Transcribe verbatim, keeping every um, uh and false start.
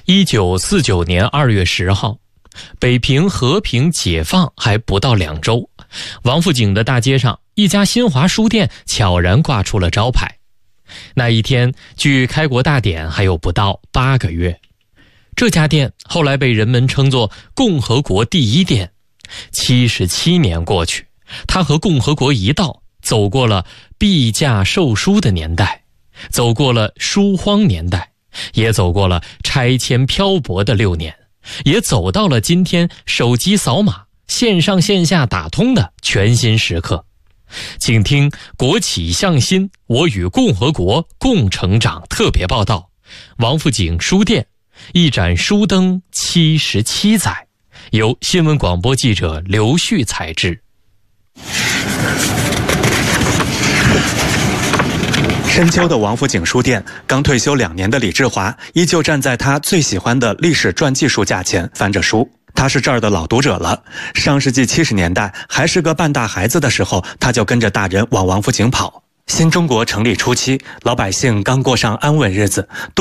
一九四九年二月十号，北平和平解放还不到两周，王府井的大街上，一家新华书店悄然挂出了招牌。那一天，距开国大典还有不到八个月。这家店后来被人们称作共和国第一店。七十七年过去，它和共和国一道走过了避驾售书的年代，走过了书荒年代，也走过了拆迁漂泊的六年，也走到了今天手机扫码线上线下打通的全新时刻。请听国企向新，我与共和国共成长特别报道，王府井书店一盏书灯七十七载，由新闻广播记者刘旭采制。 深秋的王府井书店，刚退休两年的李志华依旧站在他最喜欢的历史传记书架前翻着书。他是这儿的老读者了。上世纪七十年代还是个半大孩子的时候，他就跟着大人往王府井跑。新中国成立初期，老百姓刚过上安稳日子，